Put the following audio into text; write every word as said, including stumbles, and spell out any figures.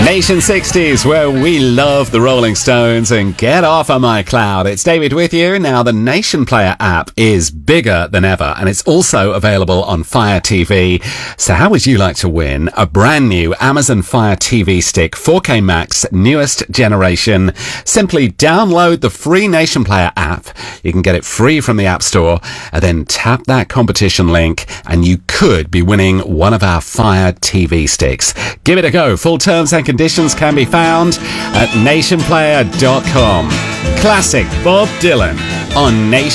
Nation sixties, where we love the Rolling Stones and get off of my cloud. It's David with you. Now, the Nation Player app is bigger than ever, and it's also available on Fire T V. So how would you like to win a brand new Amazon Fire T V stick, four K Max, newest generation? Simply download the free Nation Player app. You can get it free from the App Store, and then tap that competition link, and you could be winning one of our Fire T V sticks. Give it a go. Full terms and conditions can be found at nation player dot com. Classic Bob Dylan on Nation.